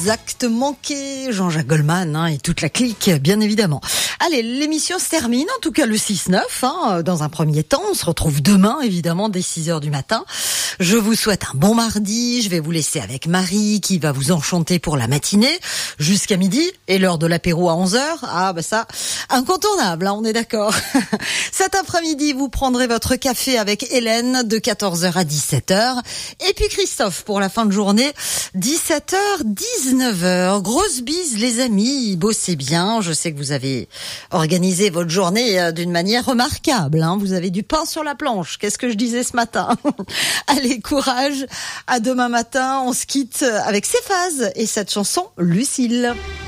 actes manqués, Jean-Jacques Goldman et toute la clique, bien évidemment. Allez, l'émission se termine, en tout cas le 6-9, dans un premier temps. On se retrouve demain, évidemment, dès 6h du matin. Je vous souhaite un bon mardi. Je vais vous laisser avec Marie, qui va vous enchanter pour la matinée, jusqu'à midi, et l'heure de l'apéro à 11h. Ah, bah ça, incontournable, on est d'accord. Cet après-midi, vous prendrez votre café avec Hélène de 14h à 17h. Et puis Christophe pour la fin de journée, 17h, 19h. Grosse bise les amis, bossez bien. Je sais que vous avez organisé votre journée d'une manière remarquable. Vous avez du pain sur la planche. Qu'est-ce que je disais ce matin? Allez, courage. À demain matin. On se quitte avec Céphase et cette chanson Lucille.